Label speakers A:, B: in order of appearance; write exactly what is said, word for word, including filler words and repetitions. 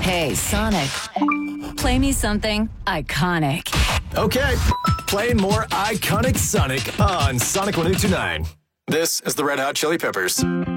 A: Hey, Sonic, play me something iconic.
B: Okay, playing more iconic Sonic on Sonic one oh two nine. This is the Red Hot Chili Peppers.